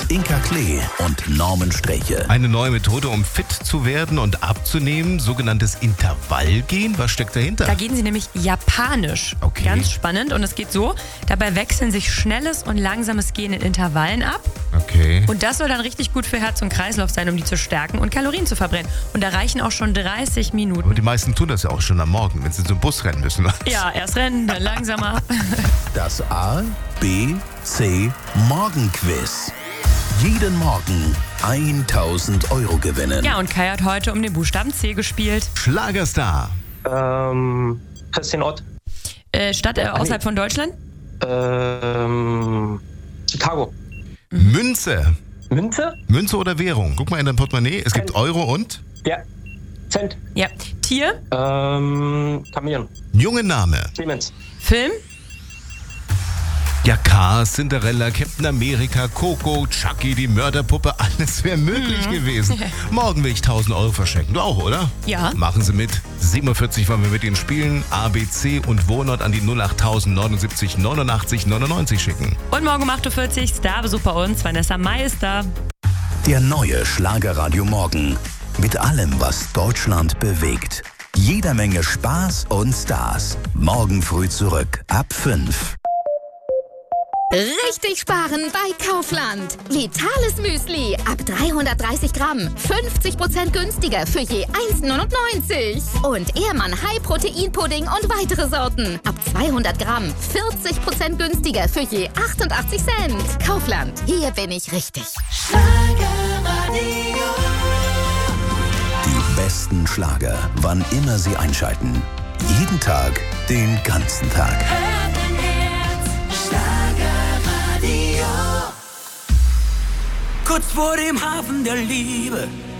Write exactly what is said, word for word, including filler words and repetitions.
Inka Klee und Norman Sträche. Eine neue Methode, um fit zu werden und abzunehmen, sogenanntes Intervallgehen. Was steckt dahinter? Da gehen sie nämlich japanisch. Okay. Ganz spannend. Und es geht so, dabei wechseln sich schnelles und langsames Gehen in Intervallen ab. Okay. Und das soll dann richtig gut für Herz und Kreislauf sein, um die zu stärken und Kalorien zu verbrennen. Und da reichen auch schon dreißig Minuten. Aber die meisten tun das ja auch schon am Morgen, wenn sie zum Bus rennen müssen. Ja, erst rennen, dann langsamer. Das A, B, C Morgenquiz. Jeden Morgen tausend Euro gewinnen. Ja, und Kai hat heute um den Buchstaben C gespielt. Schlagerstar. Ähm, Christian Ott. Äh, Stadt äh, außerhalb von Deutschland? Ähm, Chicago. Münze. Münze? Münze oder Währung? Guck mal in dein Portemonnaie. Es gibt Euro und Ja. Cent. Ja. Tier? Ähm, Chameleon. junge Name. Clemens. Film? Ja, Cars, Cinderella, Captain America, Coco, Chucky, die Mörderpuppe, alles wäre möglich gewesen. Morgen will ich tausend Euro verschenken. Du auch, oder? Ja. Machen Sie mit. siebenundvierzig wollen wir mit Ihnen spielen. A, B, C und Wohnort an die null acht null null neunundsiebzig neunundachtzig neunundneunzig schicken. Und morgen um acht Uhr vierzig Starbesuch bei uns. Vanessa Meister. Der neue Schlagerradio Morgen. Mit allem, was Deutschland bewegt. Jeder Menge Spaß und Stars. Morgen früh zurück ab fünf. Richtig sparen bei Kaufland. Vitales Müsli ab dreihundertdreißig Gramm. fünfzig Prozent günstiger für je eins neunundneunzig. Und Ehrmann High Protein Pudding und weitere Sorten. Ab zweihundert Gramm. vierzig Prozent günstiger für je achtundachtzig Cent. Kaufland. Hier bin ich richtig. Schlagerradio. Die besten Schlager, wann immer Sie einschalten. Jeden Tag, den ganzen Tag. Hört dein Herz. Schlagerradio. Kurz vor dem Hafen der Liebe